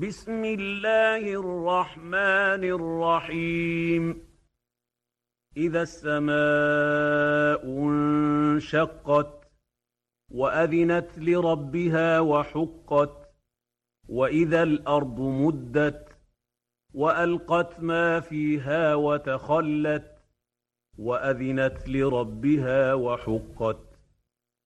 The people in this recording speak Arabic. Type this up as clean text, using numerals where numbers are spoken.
بسم الله الرحمن الرحيم. إذا السماء انشقت وأذنت لربها وحقت وإذا الأرض مدت وألقت ما فيها وتخلت وأذنت لربها وحقت